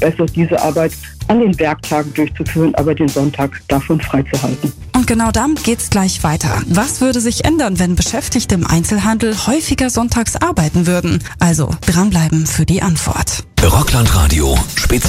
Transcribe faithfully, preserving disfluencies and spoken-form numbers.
besser, diese Arbeit an den Werktagen durchzuführen, aber den Sonntag davon freizuhalten. Und genau damit geht's gleich weiter. Was würde sich ändern, wenn Beschäftigte im Einzelhandel häufiger sonntags arbeiten würden? Also dranbleiben für die Antwort. Rockland Radio, Spezial